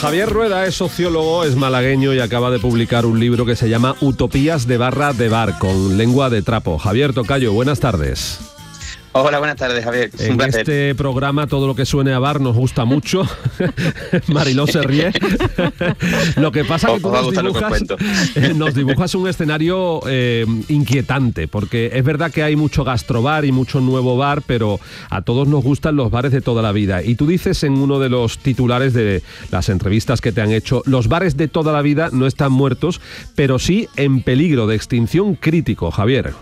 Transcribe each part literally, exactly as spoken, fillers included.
Javier Rueda es sociólogo, es malagueño y acaba de publicar un libro que se llama Utopías de barra de bar, con lengua de trapo. Javier Tocayo, buenas tardes. Hola, buenas tardes, Javier. Es en este programa todo lo que suene a bar nos gusta mucho. Mariló se ríe. Lo que pasa es que tú nos dibujas, nos dibujas un escenario eh, inquietante, porque es verdad que hay mucho gastrobar y mucho nuevo bar, pero a todos nos gustan los bares de toda la vida. Y tú dices en uno de los titulares de las entrevistas que te han hecho, los bares de toda la vida no están muertos, pero sí en peligro de extinción crítico, Javier.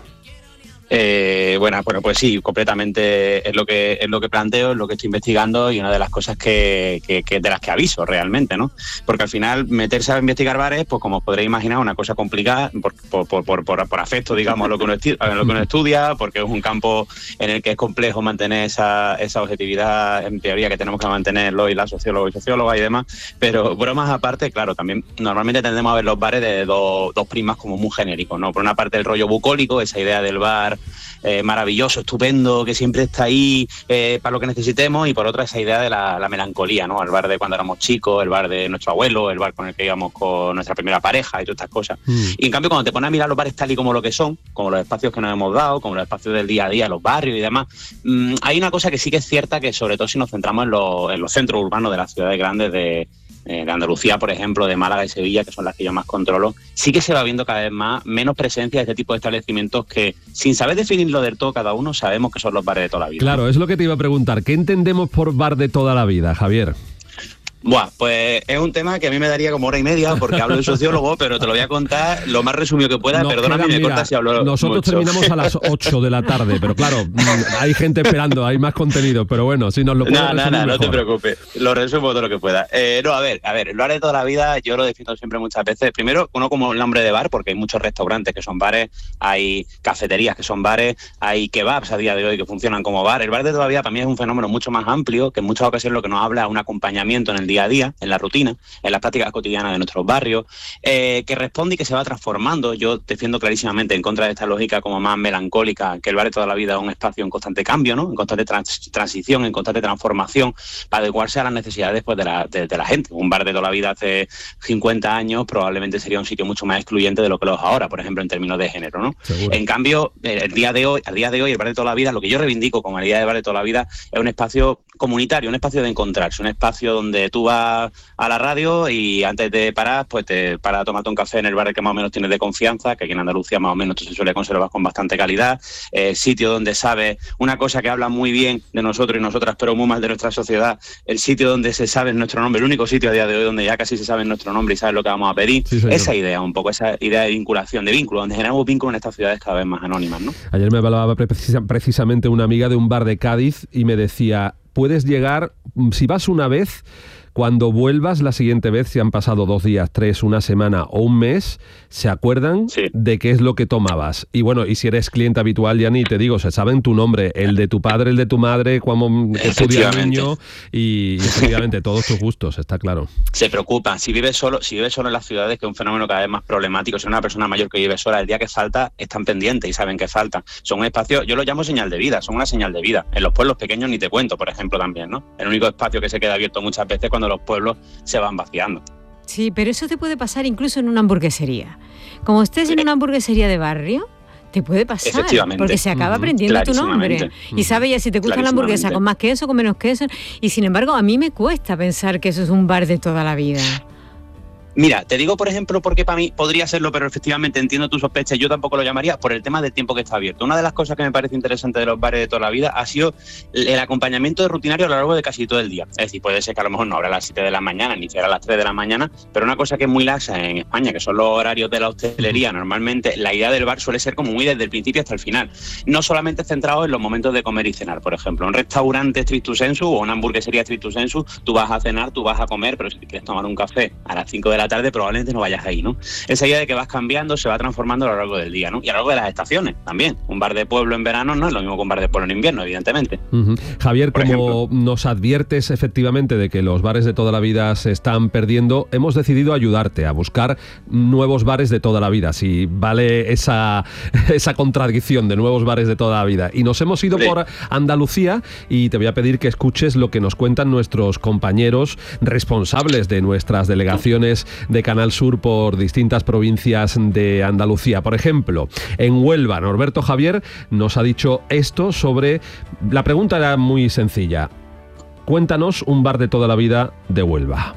Eh, bueno, bueno, pues sí, completamente es lo que es lo que planteo, es lo que estoy investigando y una de las cosas que, que, que de las que aviso realmente, ¿no? Porque al final meterse a investigar bares, pues como os podréis imaginar, una cosa complicada por, por, por, por, por, por afecto, digamos, a lo que uno, esti- a lo que uno estudia, porque es un campo en el que es complejo mantener esa, esa objetividad en teoría que tenemos que mantenerlo y la socióloga y socióloga y demás, pero bromas aparte, claro, también normalmente tendemos a ver los bares de dos, dos prismas como muy genéricos, ¿no? Por una parte el rollo bucólico, esa idea del bar Eh, maravilloso, estupendo, que siempre está ahí eh, para lo que necesitemos, y por otra esa idea de la, la melancolía, ¿no? El bar de cuando éramos chicos, el bar de nuestro abuelo, el bar con el que íbamos con nuestra primera pareja y todas estas cosas. Mm. Y en cambio cuando te pones a mirar los bares tal y como lo que son, como los espacios que nos hemos dado, como los espacios del día a día, los barrios y demás, mmm, hay una cosa que sí que es cierta, que sobre todo si nos centramos en, lo, en los centros urbanos de las ciudades grandes de de Andalucía, por ejemplo, de Málaga y Sevilla, que son las que yo más controlo, sí que se va viendo cada vez más menos presencia de este tipo de establecimientos que, sin saber definirlo del todo cada uno, sabemos que son los bares de toda la vida. Claro, es lo que te iba a preguntar. ¿Qué entendemos por bar de toda la vida, Javier? Buah, pues es un tema que a mí me daría como hora y media porque hablo de sociólogo, pero te lo voy a contar lo más resumido que pueda. Nos Perdóname, quedan, me corta si hablo Nosotros mucho. Terminamos a las ocho de la tarde, pero claro, hay gente esperando, hay más contenido, pero bueno, si nos lo puedes resumir mejor. No, no, no te preocupes, lo resumo todo lo que pueda. Eh, no, a ver, a ver, el bar de toda la vida yo lo defino siempre muchas veces. Primero, uno como el nombre de bar, porque hay muchos restaurantes que son bares, hay cafeterías que son bares, hay kebabs a día de hoy que funcionan como bar. El bar de toda la vida para mí es un fenómeno mucho más amplio, que en muchas ocasiones lo que nos habla es un acompañamiento en el día a día, en la rutina, en las prácticas cotidianas de nuestros barrios, eh, que responde y que se va transformando. Yo defiendo clarísimamente en contra de esta lógica como más melancólica, que el bar de toda la vida es un espacio en constante cambio, ¿no? En constante trans- transición, en constante transformación, para adecuarse a las necesidades pues, de, la, de, de la gente. Un bar de toda la vida hace cincuenta años probablemente sería un sitio mucho más excluyente de lo que lo es ahora, por ejemplo, en términos de género, ¿no? Seguro. En cambio, el día de hoy, al día de hoy, el bar de toda la vida, lo que yo reivindico como la idea de bar de toda la vida, es un espacio comunitario, un espacio de encontrarse, un espacio donde tú vas a la radio y antes de parar, pues te paras a tomarte un café en el bar que más o menos tienes de confianza, que aquí en Andalucía más o menos se suele conservar con bastante calidad, eh, sitio donde sabes una cosa que habla muy bien de nosotros y nosotras, pero muy mal de nuestra sociedad, el sitio donde se sabe nuestro nombre, el único sitio a día de hoy donde ya casi se sabe nuestro nombre y sabes lo que vamos a pedir, sí, esa idea un poco, esa idea de vinculación, de vínculo, donde generamos vínculos en estas ciudades cada vez más anónimas, ¿no? Ayer me hablaba precisa, precisamente una amiga de un bar de Cádiz y me decía, puedes llegar, si vas una vez, cuando vuelvas la siguiente vez, si han pasado dos días, tres, una semana o un mes, se acuerdan sí. de qué es lo que tomabas. Y bueno, y si eres cliente habitual, ya ni te digo, se saben tu nombre, el de tu padre, el de tu madre, cuando estudia el niño y, y efectivamente todos tus gustos, está claro. Se preocupan. Si vives solo, si vives solo en las ciudades, que es un fenómeno cada vez más problemático, si una persona mayor que vive sola, el día que falta, están pendientes y saben que falta. Son un espacio, yo lo llamo señal de vida, son una señal de vida. En los pueblos pequeños ni te cuento, por ejemplo, también, ¿no? El único espacio que se queda abierto muchas veces cuando los pueblos se van vaciando. Sí, pero eso te puede pasar incluso en una hamburguesería. Como estés sí. en una hamburguesería de barrio, te puede pasar, porque se acaba aprendiendo uh-huh. tu nombre uh-huh. y sabe ya si te gusta la hamburguesa con más queso, con menos queso, y sin embargo a mí me cuesta pensar que eso es un bar de toda la vida. Mira, te digo, por ejemplo, porque para mí podría serlo, pero efectivamente entiendo tus sospechas, yo tampoco lo llamaría por el tema del tiempo que está abierto. Una de las cosas que me parece interesante de los bares de toda la vida ha sido el acompañamiento de rutinario a lo largo de casi todo el día. Es decir, puede ser que a lo mejor no abra a las siete de la mañana, ni siquiera a las tres de la mañana, pero una cosa que es muy laxa en España, que son los horarios de la hostelería, normalmente la idea del bar suele ser como muy desde el principio hasta el final. No solamente centrado en los momentos de comer y cenar, por ejemplo. Un restaurante stricto sensu o una hamburguesería stricto sensu, tú vas a cenar, tú vas a comer, pero si quieres tomar un café a las cinco de la tarde probablemente no vayas ahí, ¿no? Esa idea de que vas cambiando se va transformando a lo largo del día, ¿no? Y a lo largo de las estaciones también. Un bar de pueblo en verano no es lo mismo que un bar de pueblo en invierno, evidentemente. Uh-huh. Javier, Por como ejemplo, nos adviertes efectivamente de que los bares de toda la vida se están perdiendo, hemos decidido ayudarte a buscar nuevos bares de toda la vida, si vale esa, esa contradicción de nuevos bares de toda la vida. Y nos hemos ido sí. por Andalucía y te voy a pedir que escuches lo que nos cuentan nuestros compañeros responsables de nuestras delegaciones de Canal Sur por distintas provincias de Andalucía. Por ejemplo, en Huelva, Norberto Javier nos ha dicho esto sobre... La pregunta era muy sencilla. Cuéntanos un bar de toda la vida de Huelva.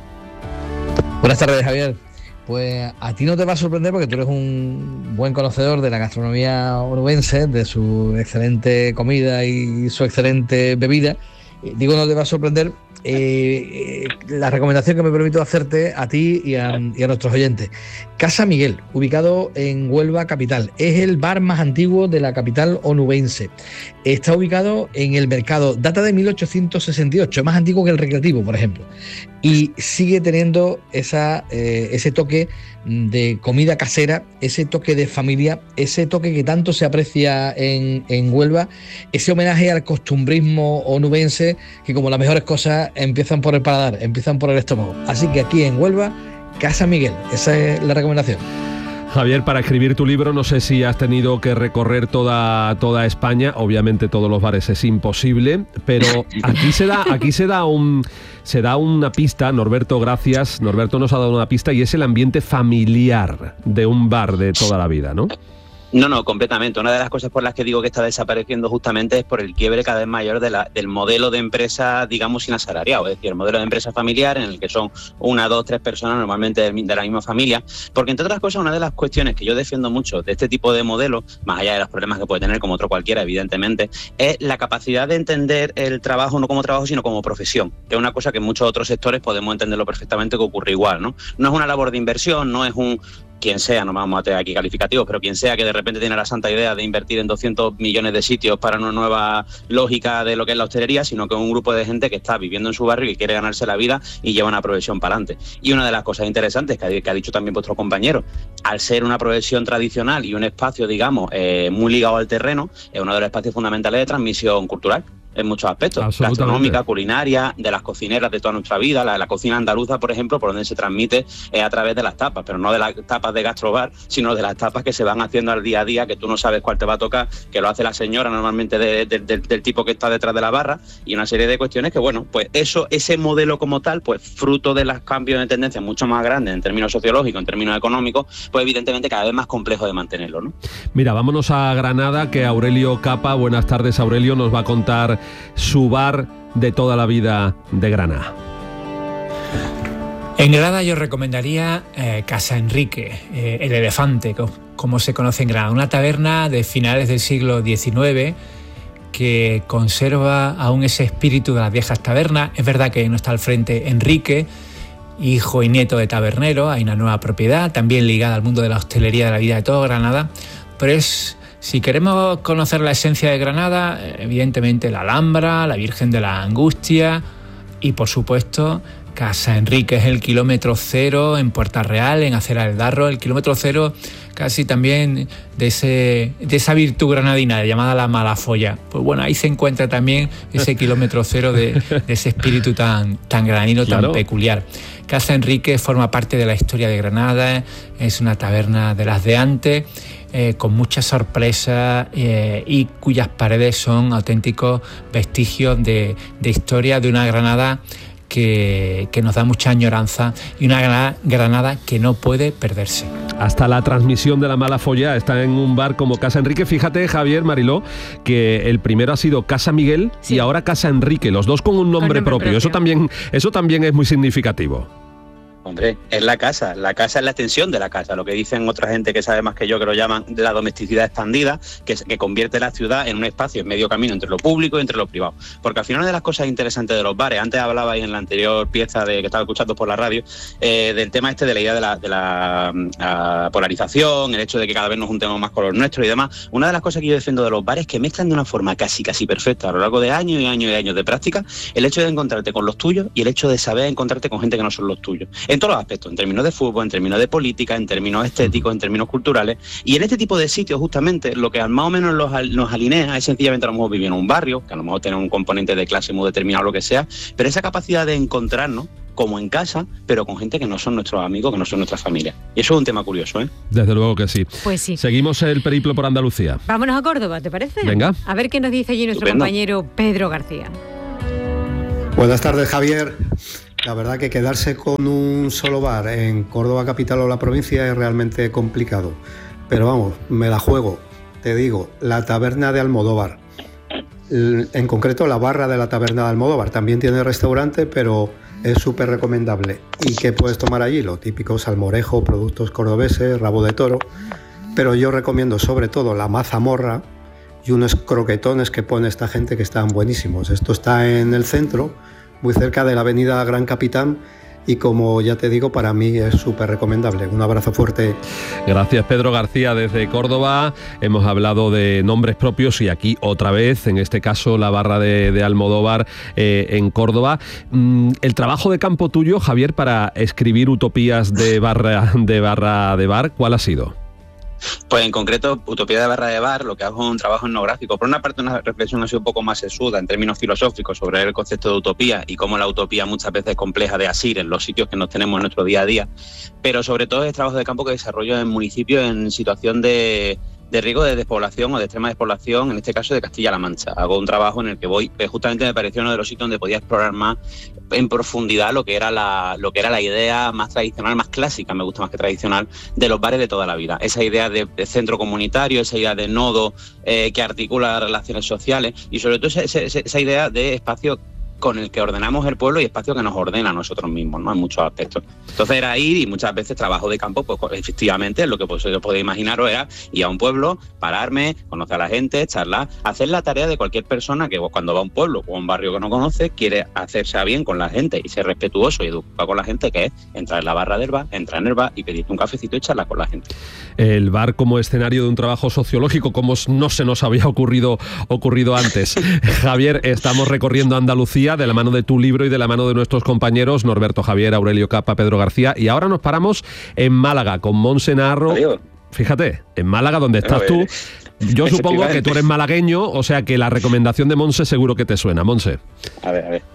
Buenas tardes, Javier. Pues a ti no te va a sorprender porque tú eres un buen conocedor de la gastronomía onubense, de su excelente comida y su excelente bebida. Digo, no te va a sorprender eh, eh, la recomendación que me permito hacerte a ti y a, y a nuestros oyentes. Casa Miguel, ubicado en Huelva capital. Es el bar más antiguo de la capital onubense. Está ubicado en el mercado, data de mil ochocientos sesenta y ocho, es más antiguo que el Recreativo, por ejemplo. Y sigue teniendo esa, eh, ese toque de comida casera, ese toque de familia, ese toque que tanto se aprecia en, en Huelva, ese homenaje al costumbrismo onubense que, como las mejores cosas, empiezan por el paladar, empiezan por el estómago. Así que aquí en Huelva, Casa Miguel, esa es la recomendación. Javier, para escribir tu libro no sé si has tenido que recorrer toda, toda España, obviamente todos los bares es imposible, pero aquí se da, aquí se da un se da una pista, Norberto, gracias, Norberto nos ha dado una pista y es el ambiente familiar de un bar de toda la vida, ¿no? No, no, completamente. Una de las cosas por las que digo que está desapareciendo justamente es por el quiebre cada vez mayor de la, del modelo de empresa, digamos, sin asalariado. Es decir, el modelo de empresa familiar en el que son una, dos, tres personas normalmente de, de la misma familia. Porque, entre otras cosas, una de las cuestiones que yo defiendo mucho de este tipo de modelo, más allá de los problemas que puede tener como otro cualquiera, evidentemente, es la capacidad de entender el trabajo no como trabajo, sino como profesión, que es una cosa que en muchos otros sectores podemos entenderlo perfectamente que ocurre igual, ¿no? No es una labor de inversión, no es un... quien sea, no vamos a tener aquí calificativos, pero quien sea que de repente tiene la santa idea de invertir en doscientos millones de sitios para una nueva lógica de lo que es la hostelería, sino que es un grupo de gente que está viviendo en su barrio y quiere ganarse la vida y lleva una profesión para adelante. Y una de las cosas interesantes que ha, que ha dicho también vuestro compañero, al ser una profesión tradicional y un espacio, digamos, eh, muy ligado al terreno, es uno de los espacios fundamentales de transmisión cultural. En muchos aspectos, gastronómica, culinaria, de las cocineras de toda nuestra vida. La, la cocina andaluza, por ejemplo, por donde se transmite es a través de las tapas, pero no de las tapas de gastrobar, sino de las tapas que se van haciendo al día a día, que tú no sabes cuál te va a tocar, que lo hace la señora normalmente de, de, de, del tipo que está detrás de la barra, y una serie de cuestiones que, bueno, pues eso, ese modelo como tal, pues fruto de los cambios de tendencia mucho más grandes en términos sociológicos, en términos económicos, pues evidentemente cada vez más complejo de mantenerlo, ¿no? Mira, vámonos a Granada, que Aurelio Capa, buenas tardes, Aurelio, nos va a contar su bar de toda la vida de Granada. En Granada yo recomendaría eh, Casa Enrique, eh, el Elefante, como se conoce en Granada, una taberna de finales del siglo diecinueve que conserva aún ese espíritu de las viejas tabernas. Es verdad que no está al frente Enrique, hijo y nieto de tabernero, hay una nueva propiedad, también ligada al mundo de la hostelería de la vida de todo Granada, pero es... Si queremos conocer la esencia de Granada, evidentemente la Alhambra, la Virgen de la Angustia y, por supuesto, Casa Enrique, es el kilómetro cero en Puerta Real, en Acera del Darro, el kilómetro cero casi también de, ese, de esa virtud granadina llamada la Malafolla. Pues bueno, ahí se encuentra también ese kilómetro cero de, de ese espíritu tan, tan granadino, claro, tan peculiar. Casa Enrique forma parte de la historia de Granada, es una taberna de las de antes, Eh, con muchas sorpresas eh, y cuyas paredes son auténticos vestigios de, de historia de una Granada que, que nos da mucha añoranza y una Granada, Granada que no puede perderse. Hasta la transmisión de la Malafolla está en un bar como Casa Enrique. Fíjate, Javier, Mariló, que el primero ha sido Casa Miguel, sí, y ahora Casa Enrique, los dos con un nombre, con nombre propio. propio. Eso también, eso también es muy significativo. Hombre, es la casa, la casa es la extensión de la casa, lo que dicen otra gente que sabe más que yo, que lo llaman la domesticidad expandida, que, que convierte la ciudad en un espacio en medio camino entre lo público y entre lo privado. Porque al final, una de las cosas interesantes de los bares, antes hablabais en la anterior pieza de que estaba escuchando por la radio, eh, del tema este de la idea de la, de la uh, polarización, el hecho de que cada vez nos juntemos más con los nuestros y demás. Una de las cosas que yo defiendo de los bares es que mezclan de una forma casi casi perfecta a lo largo de años y años y años de práctica el hecho de encontrarte con los tuyos y el hecho de saber encontrarte con gente que no son los tuyos. en todos los aspectos, en términos de fútbol, en términos de política, en términos estéticos, en términos culturales. Y en este tipo de sitios, justamente, lo que más o menos los, nos alinea es sencillamente a lo mejor vivir en un barrio, que a lo mejor tiene un componente de clase muy determinado, lo que sea, pero esa capacidad de encontrarnos como en casa, pero con gente que no son nuestros amigos, que no son nuestra familia. Y eso es un tema curioso, ¿eh? Desde luego que sí. Pues sí. Seguimos el periplo por Andalucía. Vámonos a Córdoba, ¿te parece? Venga. A ver qué nos dice allí nuestro Estupendo. compañero Pedro García. Buenas tardes, Javier. La verdad que quedarse con un solo bar en Córdoba capital o la provincia es realmente complicado. Pero vamos, me la juego. Te digo, la taberna de Almodóvar. En concreto, la barra de la taberna de Almodóvar. También tiene restaurante, pero es súper recomendable. ¿Y qué puedes tomar allí? Lo típico, salmorejo, productos cordobeses, rabo de toro. Pero yo recomiendo sobre todo la mazamorra y unos croquetones que pone esta gente que están buenísimos. Esto está en el centro, muy cerca de la avenida Gran Capitán, y como ya te digo, para mí es súper recomendable. Un abrazo fuerte. Gracias, Pedro García, desde Córdoba. Hemos hablado de nombres propios y aquí otra vez, en este caso, la barra de, de Almodóvar eh, en Córdoba. Mm, el trabajo de campo tuyo, Javier, para escribir utopías de barra de, barra de bar, ¿cuál ha sido? Pues en concreto, Utopía de Barra de Bar, lo que hago es un trabajo etnográfico. Por una parte, una reflexión así un poco más sesuda en términos filosóficos sobre el concepto de utopía y cómo la utopía muchas veces es compleja de asir en los sitios que nos tenemos en nuestro día a día. Pero sobre todo es trabajo de campo que desarrollo en municipios en situación de, de riesgo de despoblación o de extrema despoblación, en este caso de Castilla-La Mancha. Hago un trabajo en el que voy, justamente me pareció uno de los sitios donde podía explorar más en profundidad lo que era la lo que era la idea más tradicional, más clásica, me gusta más que tradicional, de los bares de toda la vida. Esa idea de, de centro comunitario, esa idea de nodo eh, que articula las relaciones sociales y sobre todo esa, esa, esa idea de espacio con el que ordenamos el pueblo y espacio que nos ordena a nosotros mismos, ¿no? En muchos aspectos. Entonces era ir, y muchas veces trabajo de campo, pues efectivamente, lo que vosotros podéis imaginaros era ir a un pueblo, pararme, conocer a la gente, charlar, hacer la tarea de cualquier persona que cuando va a un pueblo o a un barrio que no conoce, quiere hacerse a bien con la gente y ser respetuoso y educado con la gente, que es entrar en la barra del bar, entrar en el bar y pedirte un cafecito y charlar con la gente. El bar como escenario de un trabajo sociológico, como no se nos había ocurrido, ocurrido antes. Javier, estamos recorriendo Andalucía de la mano de tu libro y de la mano de nuestros compañeros Norberto Javier, Aurelio Capa, Pedro García, y ahora nos paramos en Málaga con Monse Narro. Adiós. Fíjate, en Málaga, donde estás tú. Yo supongo que tú eres malagueño, o sea que la recomendación de Monse seguro que te suena. Monse. A ver, a ver.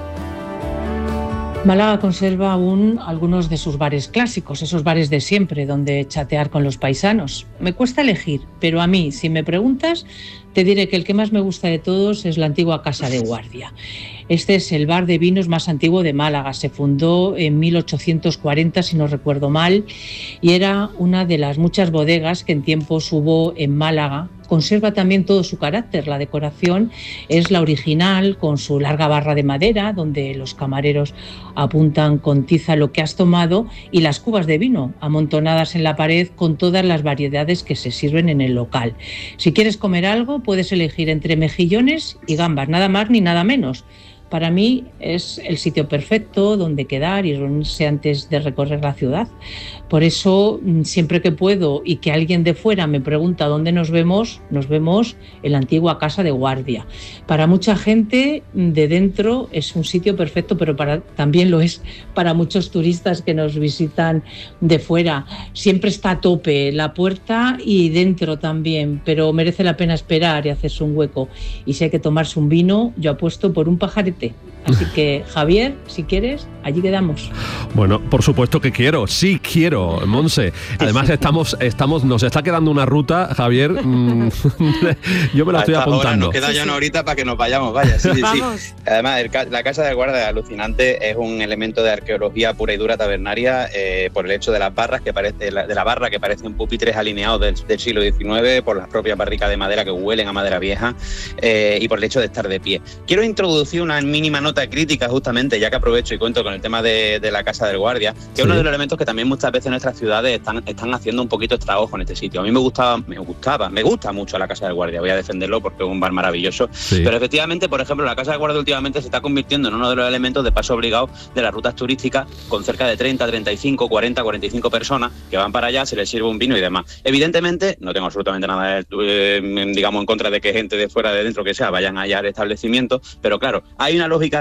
Málaga conserva aún algunos de sus bares clásicos, esos bares de siempre, donde chatear con los paisanos. Me cuesta elegir, pero a mí, si me preguntas, te diré que el que más me gusta de todos es la antigua Casa de Guardia. Este es el bar de vinos más antiguo de Málaga. Se fundó en mil ochocientos cuarenta, si no recuerdo mal, y era una de las muchas bodegas que en tiempos hubo en Málaga. Conserva también todo su carácter. La decoración es la original, con su larga barra de madera, donde los camareros apuntan con tiza lo que has tomado, y las cubas de vino amontonadas en la pared con todas las variedades que se sirven en el local. Si quieres comer algo, puedes elegir entre mejillones y gambas, nada más ni nada menos. Para mí es el sitio perfecto donde quedar y reunirse antes de recorrer la ciudad. Por eso, siempre que puedo y que alguien de fuera me pregunta dónde nos vemos, nos vemos en la antigua Casa de Guardia. Para mucha gente de dentro es un sitio perfecto, pero para, también lo es para muchos turistas que nos visitan de fuera. Siempre está a tope la puerta y dentro también, pero merece la pena esperar y hacerse un hueco. Y si hay que tomarse un vino, yo apuesto por un pajarete. Así que, Javier, si quieres, allí quedamos. Bueno, por supuesto que quiero, sí quiero, Monse. Además estamos, estamos, nos está quedando una ruta, Javier. Mmm, yo me la estoy apuntando. Ahora nos queda sí, ya una horita para que nos vayamos, vaya. Sí, sí, sí. Además, el, la Casa de Guardia es alucinante, es un elemento de arqueología pura y dura tabernaria, eh, por el hecho de las barras que parece, de la, de la barra que parecen pupitres alineados del, del siglo diecinueve, por las propias barricas de madera que huelen a madera vieja, eh, y por el hecho de estar de pie. Quiero introducir una mínima nota crítica, justamente, ya que aprovecho y cuento con el tema de, de la Casa del Guardia, que sí. Es uno de los elementos que también muchas veces en nuestras ciudades están, están haciendo un poquito estrago en este sitio. A mí me gustaba, me gustaba, me gusta mucho la Casa del Guardia, voy a defenderlo porque es un bar maravilloso, sí. Pero efectivamente, por ejemplo, la Casa del Guardia últimamente se está convirtiendo en uno de los elementos de paso obligado de las rutas turísticas, con cerca de treinta, treinta y cinco, cuarenta, cuarenta y cinco personas que van para allá, se les sirve un vino y demás. Evidentemente, no tengo absolutamente nada, eh, digamos, en contra de que gente de fuera, de dentro, que sea, vayan allá al establecimiento, pero claro, hay una lógica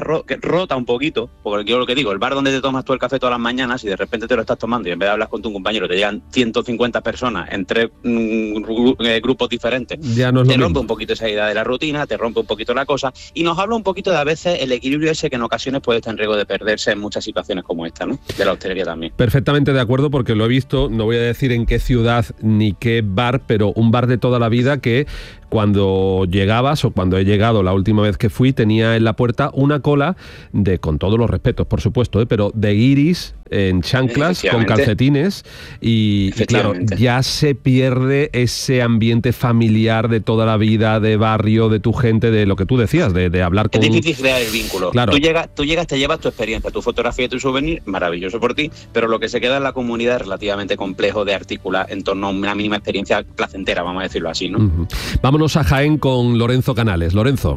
ro- que rota un poquito, porque yo lo que digo, el bar donde te tomas tú el café todas las mañanas y de repente te lo estás tomando y en vez de hablar con tu compañero te llegan ciento cincuenta personas en tres mm, gru- eh, grupos diferentes, ya no es te lo rompe mismo. un poquito esa idea de la rutina, te rompe un poquito la cosa y nos habla un poquito de a veces el equilibrio ese que en ocasiones puede estar en riesgo de perderse en muchas situaciones como esta, ¿no? De la hostelería también. Perfectamente de acuerdo, porque lo he visto, no voy a decir en qué ciudad ni qué bar, pero un bar de toda la vida que cuando llegabas o cuando he llegado la última vez que fui tenía en la puerta una cola de, con todos los respetos por supuesto, ¿eh? pero de guiris en chanclas con calcetines y, y claro, ya se pierde ese ambiente familiar de toda la vida, de barrio, de tu gente, de lo que tú decías, de, de hablar con... Es difícil crear el vínculo. Claro. Tú llegas, tú llegas, te llevas tu experiencia, tu fotografía y tu souvenir, maravilloso por ti, pero lo que se queda en la comunidad es relativamente complejo de articular en torno a una mínima experiencia placentera, vamos a decirlo así, ¿no? Uh-huh. Vámonos a Jaén con Lorenzo Canales. Lorenzo.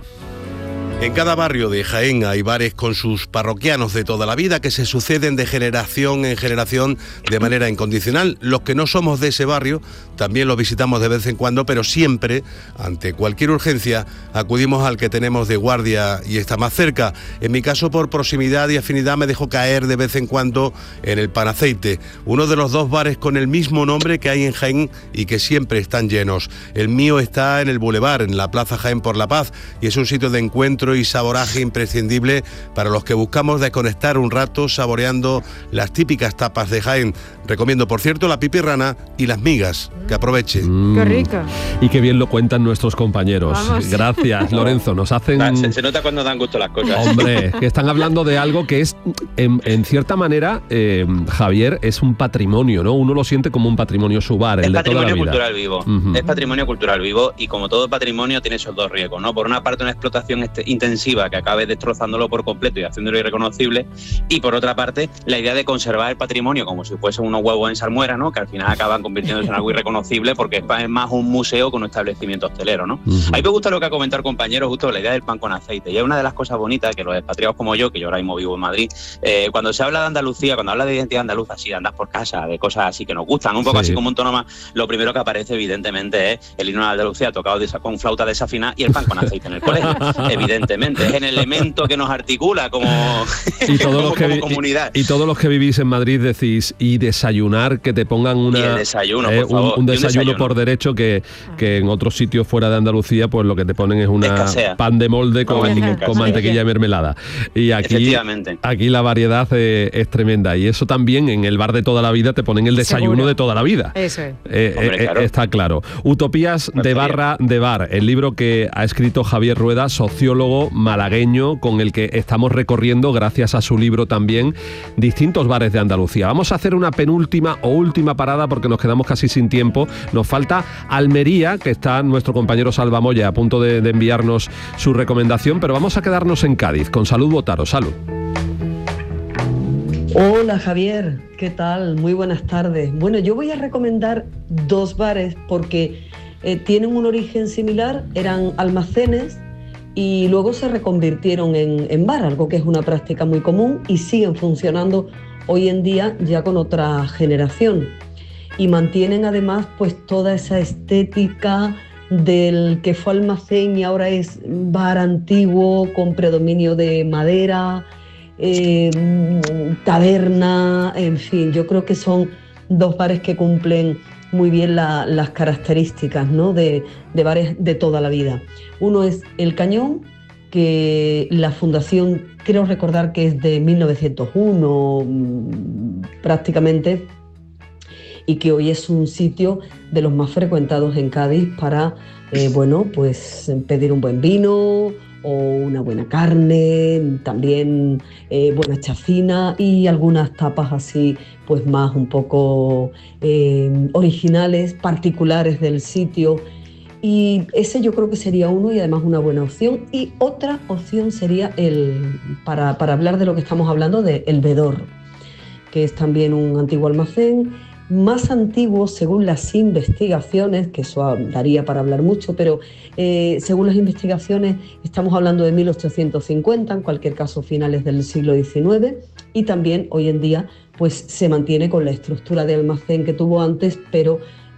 En cada barrio de Jaén hay bares con sus parroquianos de toda la vida que se suceden de generación en generación de manera incondicional. Los que no somos de ese barrio también los visitamos de vez en cuando, pero siempre, ante cualquier urgencia, acudimos al que tenemos de guardia y está más cerca. En mi caso, por proximidad y afinidad, me dejo caer de vez en cuando en el Panaceite, uno de los dos bares con el mismo nombre que hay en Jaén y que siempre están llenos. El mío está en el Boulevard, en la Plaza Jaén por la Paz, y es un sitio de encuentro y saboraje imprescindible para los que buscamos desconectar un rato saboreando las típicas tapas de Jaén. Recomiendo, por cierto, la pipirrana y las migas. Que aproveche. Mm. Qué rico. Y qué bien lo cuentan nuestros compañeros. Vamos. Gracias, Lorenzo. Nos hacen... Se, se nota cuando dan gusto las cosas. Hombre, que están hablando de algo que es, en, en cierta manera, eh, Javier, es un patrimonio, ¿no? Uno lo siente como un patrimonio su bar, el Es de toda la patrimonio vida. cultural vivo. Uh-huh. Es patrimonio cultural vivo y como todo patrimonio tiene esos dos riesgos, ¿no? Por una parte una explotación este, intensiva que acabe destrozándolo por completo y haciéndolo irreconocible, y por otra parte la idea de conservar el patrimonio como si fuesen unos huevos en salmuera, ¿no? Que al final acaban convirtiéndose en algo irreconocible porque es más un museo que un establecimiento hostelero, ¿no? Uh-huh. A mí me gusta lo que ha comentado el compañero, justo la idea del pan con aceite, y es una de las cosas bonitas que los expatriados como yo, que yo ahora mismo vivo en Madrid, eh, cuando se habla de Andalucía, cuando habla de identidad andaluza, así de andar por casa, de cosas así que nos gustan, un poco sí. Así como un tono más, lo primero que aparece evidentemente es el himno de Andalucía tocado de, con flauta desafinada y el pan con aceite en el colegio, evidentemente, es el elemento que nos articula como, y todos como, los que como vi- comunidad. Y, y todos los que vivís en Madrid decís, y desayunar, que te pongan una, y el desayuno, eh, por favor, un, un, desayuno un desayuno por derecho que, que en otros sitios fuera de Andalucía pues lo que te ponen es una Escasea. pan de molde con, Con con mantequilla y mermelada. Y aquí, Efectivamente. aquí la variedad eh, es tremenda. Y eso también en el bar de toda la vida te ponen el desayuno Seguro. de toda la vida. Eso es. Eh, Hombre, eh, claro. Está claro. Utopías de barra de bar, el libro que ha escrito Javier Rueda, sociólogo malagueño, con el que estamos recorriendo, gracias a su libro también, distintos bares de Andalucía. Vamos a hacer una penúltima o última parada porque nos quedamos casi sin tiempo. Nos falta Almería, que está nuestro compañero Salva Moya a punto de, de enviarnos su recomendación, pero vamos a quedarnos en Cádiz con Salud Botaro. Salud. Hola Javier, ¿qué tal? Muy buenas tardes. Bueno, yo voy a recomendar dos bares porque eh, tienen un origen similar, eran almacenes y luego se reconvirtieron en, en bar, algo que es una práctica muy común y siguen funcionando hoy en día ya con otra generación. Y mantienen además pues toda esa estética del que fue almacén y ahora es bar antiguo con predominio de madera, eh, taberna, en fin, yo creo que son dos bares que cumplen muy bien la, las características, ¿no? de, de bares de toda la vida. Uno es El Cañón, que la fundación, creo recordar que es de mil novecientos uno prácticamente, y que hoy es un sitio de los más frecuentados en Cádiz para, eh, bueno, pues pedir un buen vino o una buena carne, también eh, buena chacina y algunas tapas así, pues más un poco eh, originales, particulares del sitio. Y ese yo creo que sería uno y además una buena opción. Y otra opción sería, el para, para hablar de lo que estamos hablando, de El Vedor, que es también un antiguo almacén, más antiguo según las investigaciones, que eso daría para hablar mucho, pero eh, según las investigaciones estamos hablando de mil ochocientos cincuenta, en cualquier caso finales del siglo diecinueve, y también hoy en día pues se mantiene con la estructura de almacén que tuvo antes, pero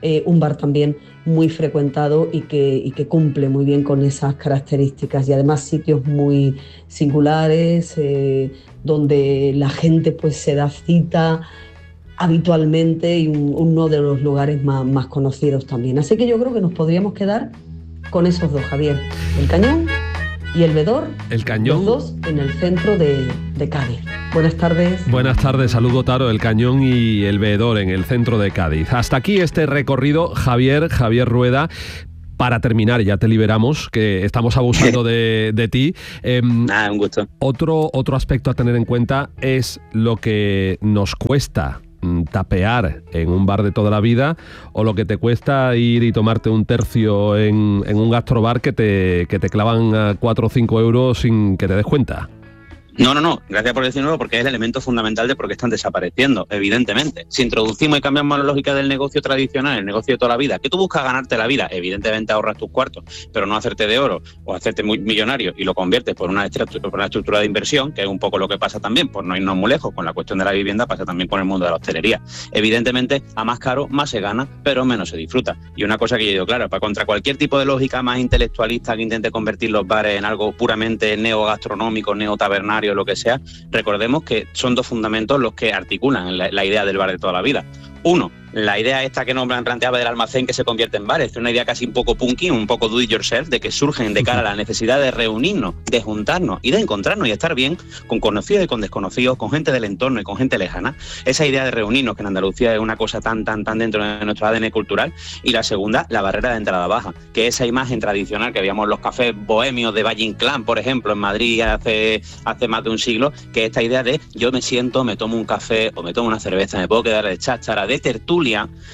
eh, un bar también muy frecuentado y que, y que cumple muy bien con esas características, y además sitios muy singulares, eh, donde la gente pues se da cita habitualmente, y un, uno de los lugares más, más conocidos también. Así que yo creo que nos podríamos quedar con esos dos, Javier, el Cañón y el Vedor, el Cañón, los dos en el centro de, de Cádiz. Buenas tardes. Buenas tardes, saludo Taro, el Cañón y el Vedor en el centro de Cádiz. Hasta aquí este recorrido, Javier, Javier Rueda. Para terminar, ya te liberamos, que estamos abusando de, de ti. Eh, Nada, un gusto. Otro, otro aspecto a tener en cuenta es lo que nos cuesta tapear en un bar de toda la vida, o lo que te cuesta ir y tomarte un tercio en, en un gastrobar que te, que te clavan cuatro o cinco euros sin que te des cuenta. No, no, no, gracias por decirlo, porque es el elemento fundamental de por qué están desapareciendo, evidentemente. Si introducimos y cambiamos la lógica del negocio tradicional, el negocio de toda la vida, que tú buscas ganarte la vida, evidentemente ahorras tus cuartos, pero no hacerte de oro o hacerte muy millonario, y lo conviertes por una, estructura, por una estructura de inversión, que es un poco lo que pasa también, por no irnos muy lejos con la cuestión de la vivienda, pasa también con el mundo de la hostelería. Evidentemente, a más caro, más se gana, pero menos se disfruta. Y una cosa que yo digo, claro, para contra cualquier tipo de lógica más intelectualista que intente convertir los bares en algo puramente neogastronómico, neotabernario, lo que sea, recordemos que son dos fundamentos los que articulan la, la idea del bar de toda la vida. Uno, la idea esta que nos planteaba del almacén que se convierte en bares, es una idea casi un poco punky, un poco do it yourself, de que surgen de cara a la necesidad de reunirnos, de juntarnos y de encontrarnos y estar bien con conocidos y con desconocidos, con gente del entorno y con gente lejana. Esa idea de reunirnos, que en Andalucía es una cosa tan, tan, tan dentro de nuestro A D N cultural. Y la segunda, la barrera de entrada baja, que esa imagen tradicional que veíamos en los cafés bohemios de Valle Inclán, por ejemplo, en Madrid hace, hace más de un siglo, que esta idea de yo me siento, me tomo un café o me tomo una cerveza, me puedo quedar de cháchara, de tertulia,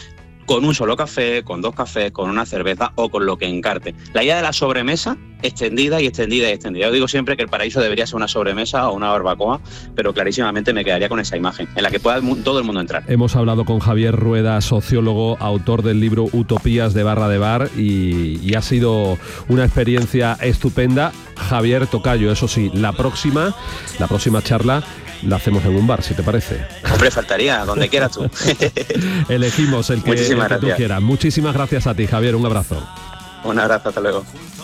con un solo café, con dos cafés, con una cerveza o con lo que encarte. La idea de la sobremesa extendida y extendida y extendida. Yo digo siempre que el paraíso debería ser una sobremesa o una barbacoa, pero clarísimamente me quedaría con esa imagen, en la que pueda todo el mundo entrar. Hemos hablado con Javier Rueda, sociólogo, autor del libro Utopías de Barra de Bar, y, y ha sido una experiencia estupenda. Javier, tocayo, eso sí, la próxima, la próxima charla la hacemos en un bar, si te parece. Hombre, faltaría, donde quieras tú. Elegimos el que, el que tú quieras. Muchísimas gracias a ti, Javier, un abrazo. Un abrazo, hasta luego.